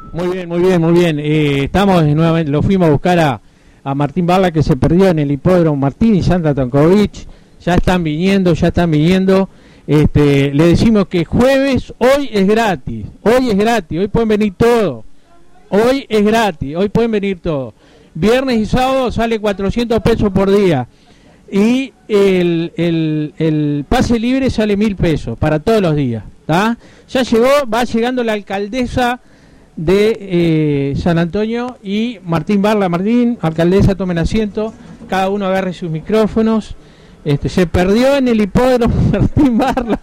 Muy bien, muy bien, muy bien. Estamos nuevamente, lo fuimos a buscar a Martín Barla, que se perdió en el hipódromo. Martín y Sandra Tonkovic ya están viniendo. Le decimos que jueves, hoy es gratis, hoy pueden venir todos. Hoy es gratis, hoy pueden venir todos. Viernes y sábado sale 400 pesos por día. Y el pase libre sale 1.000 pesos para todos los días. ¿Tá? Ya llegó, va llegando la alcaldesa de San Antonio y Martín Barla. Martín, alcaldesa, tomen asiento, cada uno agarre sus micrófonos. Se perdió en el hipódromo Martín Barla.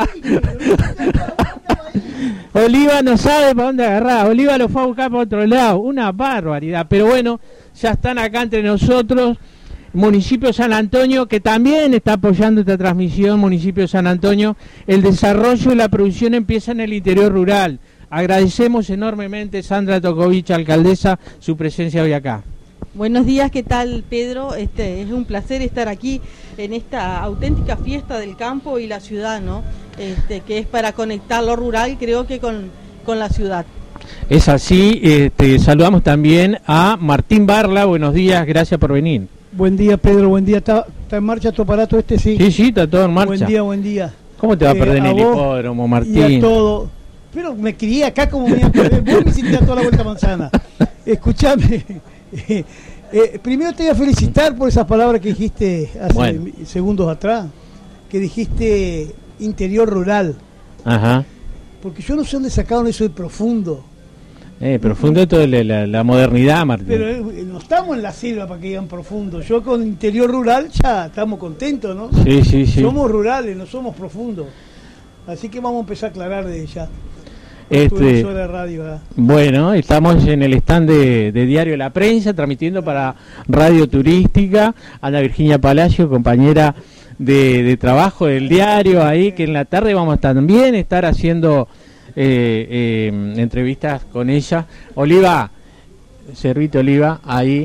Oliva no sabe para dónde agarrar, Oliva lo fue a buscar para otro lado, una barbaridad, pero bueno, ya están acá entre nosotros. Municipio San Antonio, que también está apoyando esta transmisión. Municipio San Antonio, el desarrollo y la producción empieza en el interior rural. Agradecemos enormemente, Sandra Tonkovic, alcaldesa, su presencia hoy acá. Buenos días, ¿qué tal, Pedro? Es un placer estar aquí en esta auténtica fiesta del campo y la ciudad, ¿no? Que es para conectar lo rural, creo que con la ciudad. Es así. Saludamos también a Martín Barla. Buenos días, gracias por venir. Buen día, Pedro, buen día. ¿Está en marcha tu aparato sí? Sí, está todo en marcha. Buen día. ¿Cómo te va a perder en el hipódromo, Martín? Y a todo. Pero me crié acá como me iba a perder. Vos me hiciste toda la vuelta manzana. Escuchame. Primero te voy a felicitar por esas palabras que dijiste hace segundos atrás. Que dijiste interior rural. Ajá. Porque yo no sé dónde sacaron eso de profundo. Profundo esto de la modernidad, Martín. Pero no estamos en la selva para que digan profundo. Yo con interior rural ya estamos contentos, ¿no? Sí. Somos rurales, no somos profundos. Así que vamos a empezar a aclarar de ya. De radio, ¿verdad? Bueno, estamos en el stand de Diario La Prensa, transmitiendo para Radio Turística. Ana Virginia Palacio, compañera de trabajo del diario ahí, que en la tarde vamos a también estar haciendo entrevistas con ella. Oliva, servite Oliva, ahí,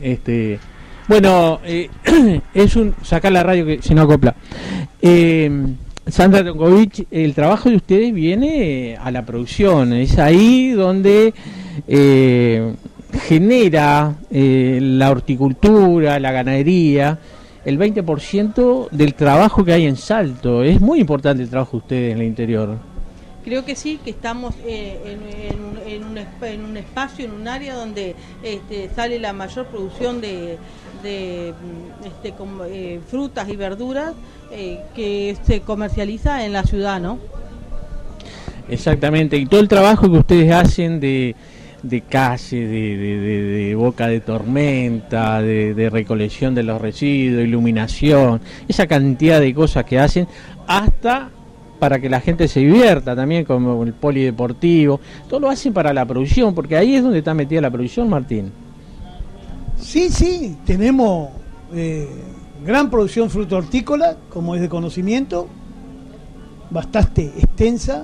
es sacar la radio que si no acopla. Sandra Tonkovic, el trabajo de ustedes viene a la producción, es ahí donde genera la horticultura, la ganadería, el 20% del trabajo que hay en Salto. Es muy importante el trabajo de ustedes en el interior. Creo que sí, que estamos en un espacio, en un área donde sale la mayor producción de frutas y verduras que se comercializa en la ciudad, ¿no? Exactamente, y todo el trabajo que ustedes hacen de calle, de boca de tormenta, de recolección de los residuos, iluminación, esa cantidad de cosas que hacen, hasta para que la gente se divierta también, como el polideportivo, todo lo hacen para la producción, porque ahí es donde está metida la producción, Martín. Sí, tenemos gran producción fruto hortícola, como es de conocimiento, bastante extensa.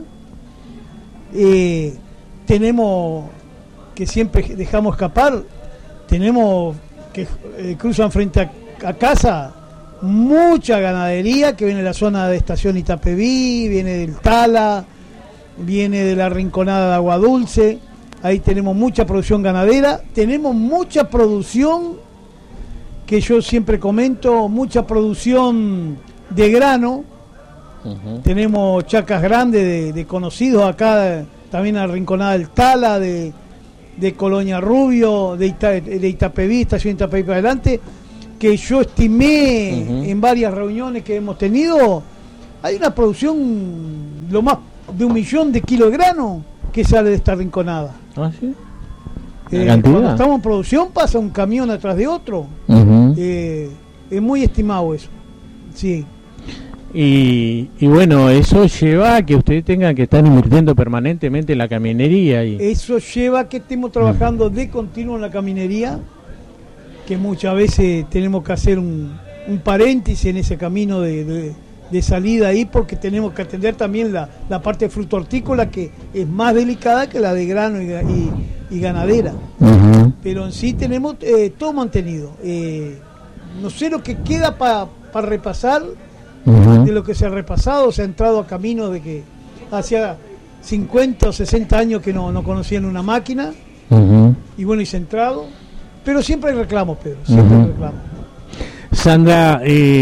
Tenemos, que siempre dejamos escapar, tenemos que cruzan frente a casa mucha ganadería que viene de la zona de Estación Itapeví, viene del Tala, viene de la Rinconada de Agua Dulce. Ahí tenemos mucha producción ganadera, tenemos mucha producción, que yo siempre comento, mucha producción de grano. Tenemos chacas grandes de conocidos acá, también en la Rinconada del Tala, de Colonia Rubio, de Itapeví, Estación Itapeví para adelante, que yo estimé en varias reuniones que hemos tenido. Hay una producción lo más de 1 millón de kilos de grano que sale de esta rinconada. ¿Ah, sí? Cuando estamos en producción pasa un camión atrás de otro. Es muy estimado eso. Sí. Y bueno, eso lleva a que ustedes tengan que estar invirtiendo permanentemente en la caminería. Eso lleva a que estemos trabajando de continuo en la caminería, que muchas veces tenemos que hacer un paréntesis en ese camino de salida ahí, porque tenemos que atender también la parte de fruto hortícola, que es más delicada que la de grano y ganadera. Pero en sí tenemos todo mantenido. No sé lo que queda para repasar. De lo que se ha repasado, se ha entrado a camino de que hacia 50 o 60 años que no conocían una máquina, y bueno, y centrado, pero siempre hay reclamos, Pedro, siempre hay reclamos. Sandra,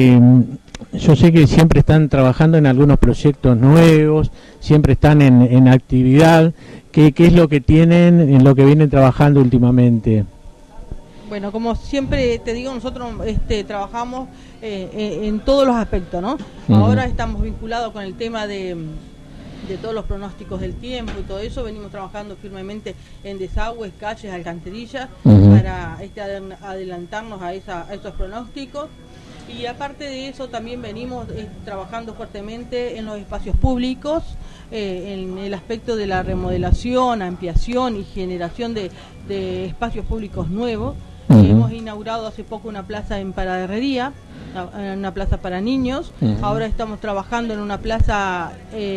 yo sé que siempre están trabajando en algunos proyectos nuevos, siempre están en actividad. ¿Qué es lo que tienen, en lo que vienen trabajando últimamente? Bueno, como siempre te digo, nosotros trabajamos en todos los aspectos, ¿no? Ahora estamos vinculados con el tema de todos los pronósticos del tiempo y todo eso. Venimos trabajando firmemente en desagües, calles, alcantarillas, para adelantarnos a esos pronósticos. Y aparte de eso también venimos trabajando fuertemente en los espacios públicos, en el aspecto de la remodelación, ampliación y generación de espacios públicos nuevos. Hemos inaugurado hace poco una plaza en Parada Herrería, una plaza para niños. Ahora estamos trabajando en una plaza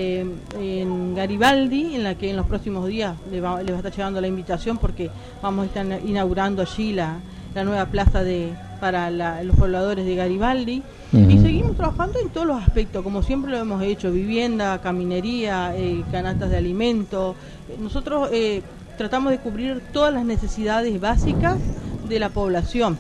en Garibaldi, en la que en los próximos días le va a estar llegando la invitación, porque vamos a estar inaugurando allí la nueva plaza para los pobladores de Garibaldi. Y seguimos trabajando en todos los aspectos, como siempre lo hemos hecho: vivienda, caminería, canastas de alimentos. Nosotros tratamos de cubrir todas las necesidades básicas de la población.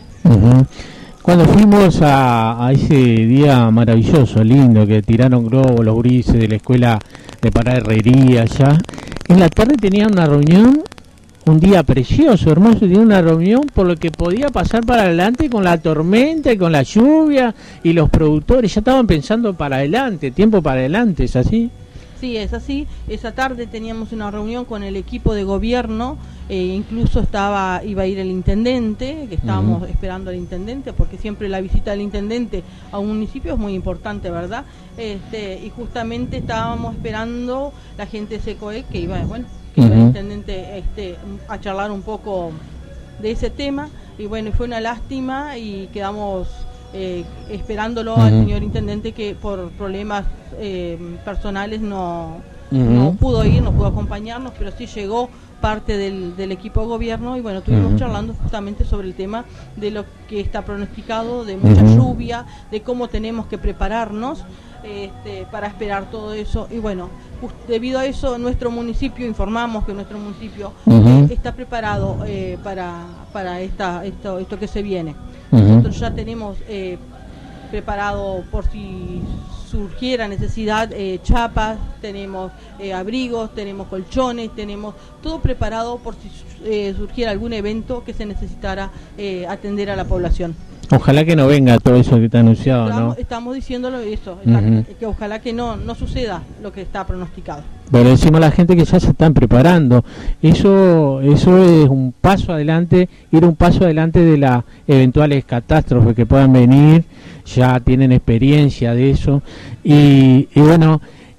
Cuando fuimos a ese día maravilloso, lindo, que tiraron globos los gurises de la escuela de Parada Herrería, ya en la tarde tenían una reunión, un día precioso, hermoso, tenían una reunión por lo que podía pasar para adelante con la tormenta y con la lluvia, y los productores ya estaban pensando para adelante, tiempo para adelante, ¿es así? Sí, es así. Esa tarde teníamos una reunión con el equipo de gobierno, incluso iba a ir el intendente, que estábamos esperando al intendente, porque siempre la visita del intendente a un municipio es muy importante, ¿verdad? Y justamente estábamos esperando la gente de SECOEC, que iba el intendente a charlar un poco de ese tema, y bueno, fue una lástima y quedamos esperándolo al señor intendente, que por problemas personales no pudo ir, no pudo acompañarnos, pero sí llegó parte del equipo de gobierno, y bueno, estuvimos charlando justamente sobre el tema de lo que está pronosticado, de mucha lluvia, de cómo tenemos que prepararnos para esperar todo eso. Y bueno, debido a eso, informamos que nuestro municipio está preparado para esto que se viene. Nosotros ya tenemos preparado, por si surgiera necesidad, chapas, tenemos abrigos, tenemos colchones, tenemos todo preparado por si surgiera algún evento que se necesitara atender a la población. Ojalá que no venga todo eso que está anunciado, ¿no? Estamos diciéndolo eso, que ojalá que no suceda lo que está pronosticado. Pero decimos a la gente que ya se están preparando. Eso es un paso adelante, ir un paso adelante de las eventuales catástrofes que puedan venir. Ya tienen experiencia de eso. Y bueno,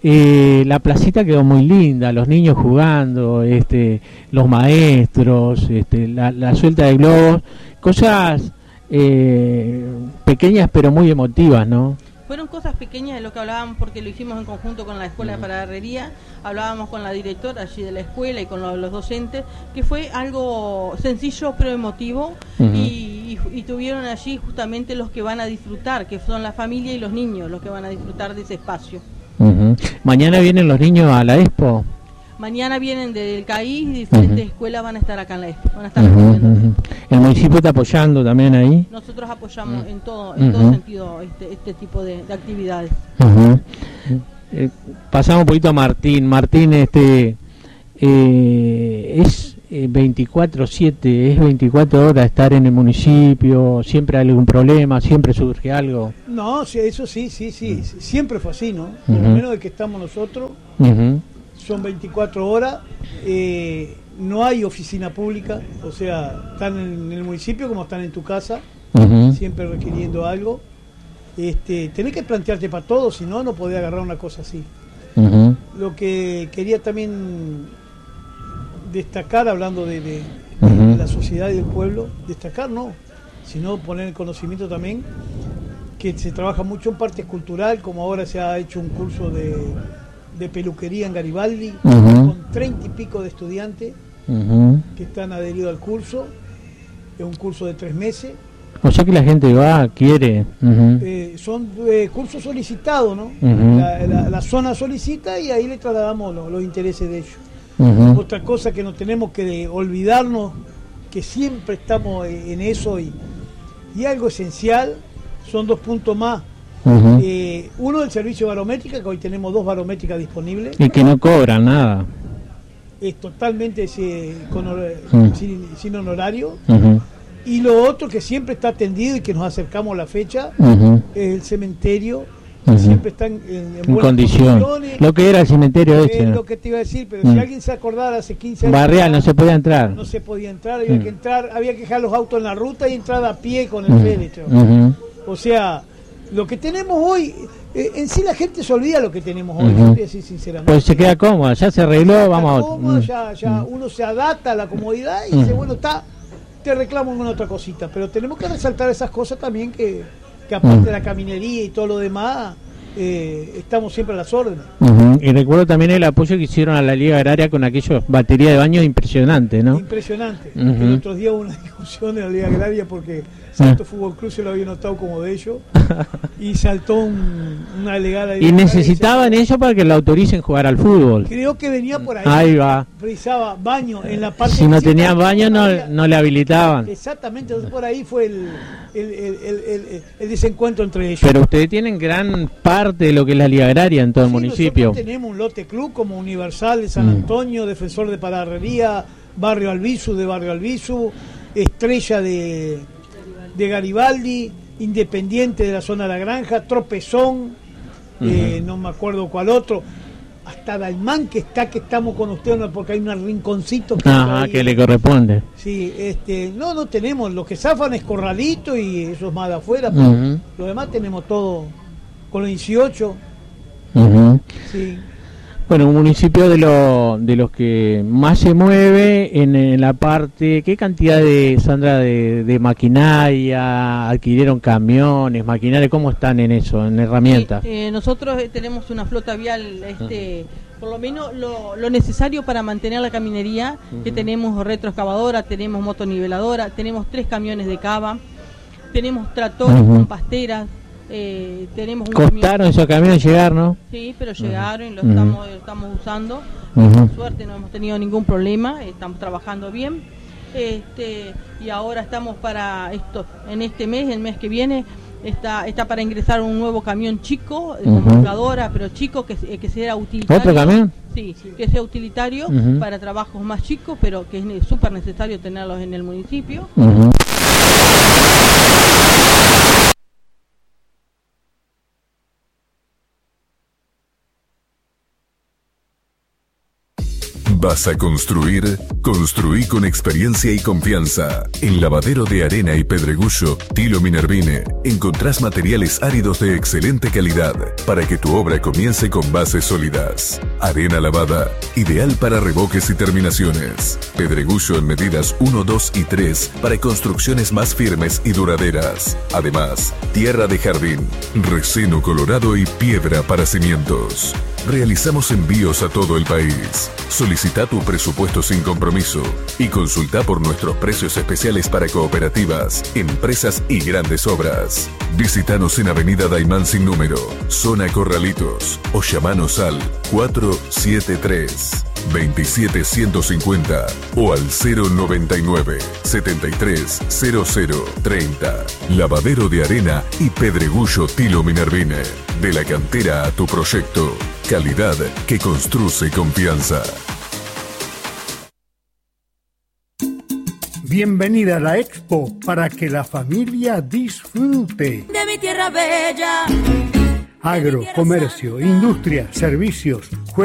la placita quedó muy linda, los niños jugando, los maestros, la suelta de globos, cosas pequeñas pero muy emotivas, ¿no? Fueron cosas pequeñas de lo que hablábamos, porque lo hicimos en conjunto con la Escuela de Parada Herrería. Hablábamos con la directora allí de la escuela y con los docentes, que fue algo sencillo pero emotivo, y tuvieron allí justamente los que van a disfrutar, que son la familia y los niños los que van a disfrutar de ese espacio. Mañana vienen los niños a la Expo. Mañana vienen del CAI, diferentes escuelas van a estar acá en la Expo, van a estar recibiendo. ¿El municipio está apoyando también ahí? Nosotros apoyamos en todo sentido este tipo de actividades. Pasamos un poquito a Martín. Martín, es 24/7, es 24 horas estar en el municipio. ¿Siempre hay algún problema? ¿Siempre surge algo? No, sí, eso sí, siempre fue así, ¿no? Por lo menos de que estamos nosotros, son 24 horas, no hay oficina pública, o sea, están en el municipio como están en tu casa, siempre requiriendo algo. Tenés que plantearte para todo, si no, no podés agarrar una cosa así. Lo que quería también destacar, hablando de la sociedad y del pueblo, destacar no, sino poner en conocimiento también que se trabaja mucho en parte cultural, como ahora se ha hecho un curso de peluquería en Garibaldi, con 30 y pico de estudiantes que están adheridos al curso. Es un curso de 3 meses, O sea que la gente va, quiere. Son cursos solicitados, ¿no? La zona solicita y ahí le trasladamos los intereses de ellos. Otra cosa que no tenemos que olvidarnos, que siempre estamos en eso y algo esencial, son 2 puntos más. Uno, del servicio barométrica, que hoy tenemos 2 barométricas disponibles. Y que no cobran nada. Es totalmente sin honorario. Y lo otro que siempre está atendido y que nos acercamos a la fecha, es el cementerio, que siempre está en buenas condiciones. Lo que era el cementerio es lo que te iba a decir, pero si alguien se acordara hace 15 años... Barrial, no se podía entrar. No se podía entrar, había que dejar los autos en la ruta y entrar a pie con el féretro. O sea, lo que tenemos hoy, en sí la gente se olvida lo que tenemos hoy, yo voy a decir sinceramente. Pues se queda cómoda, ya se arregló, vamos cómodo, ya uno se adapta a la comodidad y dice, bueno, te reclamo en otra cosita, pero tenemos que resaltar esas cosas también que aparte de la caminería y todo lo demás, estamos siempre a las órdenes. Y recuerdo también el apoyo que hicieron a la Liga Agraria con aquellos baterías de baños impresionantes, ¿no? Impresionante. El otro día hubo una discusión en la Liga Agraria porque Salto Fútbol Club se lo había notado como de ellos y saltó una delegada. Y necesitaban eso para que lo autoricen jugar al fútbol. Creo que venía por ahí. Ahí va. Precisaba baño en la parte. Si no tenían baño no le habilitaban. Exactamente, entonces por ahí fue el desencuentro entre ellos. Pero ustedes tienen gran parte de lo que es la Liga Agraria en todo el municipio. Nosotros tenemos un lote club como Universal de San Antonio, Defensor de Pararrería, Barrio Albizu de Barrio Albizu, Estrella de Garibaldi, Independiente de la zona de la Granja, Tropezón, no me acuerdo cuál otro, hasta Daimán que estamos con usted porque hay un rinconcito que le corresponde. Sí, no tenemos, los que zafan es Corralito y eso es más de afuera, pero lo demás tenemos todo con los 18. Sí. Bueno, un municipio de los que más se mueve en la parte, ¿qué cantidad de maquinaria? ¿Adquirieron camiones, maquinaria? ¿Cómo están en eso, en herramientas? Nosotros tenemos una flota vial, por lo menos lo necesario para mantener la caminería, que tenemos retroexcavadora, tenemos motoniveladora, tenemos 3 camiones de cava, tenemos tractores con pasteras. Tenemos costaron esos camiones llegar, ¿no? Sí, pero llegaron y lo estamos usando. Por suerte no hemos tenido ningún problema, estamos trabajando bien. Y ahora estamos para esto, en este mes, el mes que viene, está para ingresar un nuevo camión chico, con volcadora, pero chico, que sea utilitario. ¿Otro camión? Sí, que sea utilitario para trabajos más chicos, pero que es súper necesario tenerlos en el municipio. ¿Vas a construir? Construí con experiencia y confianza. En Lavadero de Arena y Pedregullo, Tilo Minervine, encontrás materiales áridos de excelente calidad para que tu obra comience con bases sólidas. Arena lavada, ideal para revoques y terminaciones. Pedregullo en medidas 1, 2 y 3 para construcciones más firmes y duraderas. Además, tierra de jardín, reseno colorado y piedra para cimientos. Realizamos envíos a todo el país. Solicita tu presupuesto sin compromiso y consulta por nuestros precios especiales para cooperativas, empresas y grandes obras. Visítanos en Avenida Daimán sin número, Zona Corralitos, o llamanos al 473-27150 o al 099 730030. Lavadero de Arena y Pedregullo Tilo Minervine. De la cantera a tu proyecto. Calidad que construye confianza. Bienvenida a la Expo para que la familia disfrute. De mi tierra bella. Agro, comercio, industria, servicios,